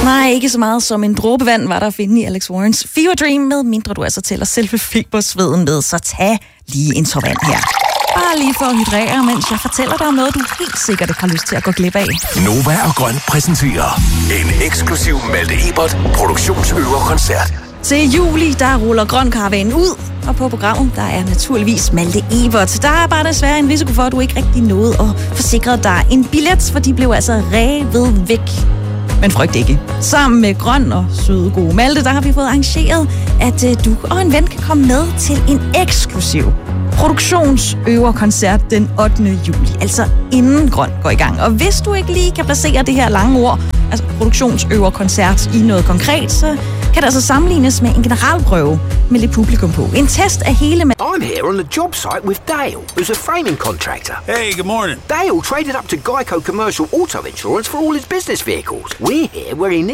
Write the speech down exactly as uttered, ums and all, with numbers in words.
Nej, ikke så meget som en dråbe vand var der at finde i Alex Warrens Fever Dream, med mindre du altså tæller selve febersveden med, så tag lige en tår vand her. Bare lige for at hydrere, mens jeg fortæller dig om noget, du helt sikkert ikke har lyst til at gå glip af. Nova og Grøn præsenterer en eksklusiv Malte Ebert produktionsøverkoncert. Til juli, der ruller Grøn Karavanen ud, og på programmet, der er naturligvis Malte Ebert. Der er bare desværre en risiko for, at du ikke rigtig nåede at forsikre dig en billet, for de blev altså revet væk. Men frygt ikke. Sammen med Grøn og søde gode Malte, der har vi fået arrangeret, at du og en ven kan komme med til en eksklusiv produktionsøverkoncert den ottende juli, altså inden Grøn går i gang. Og hvis du ikke lige kan placere det her lange ord, altså produktionsøverkoncert, i noget konkret, så kan det altså sammenlignes med en generalprøve med lidt publikum på. En test af hele... I'm here on the job site with Dale, who's a framing contractor. Hey, good morning. Dale traded up to Geico Commercial Auto Insurance for all his business vehicles. We're here where he needs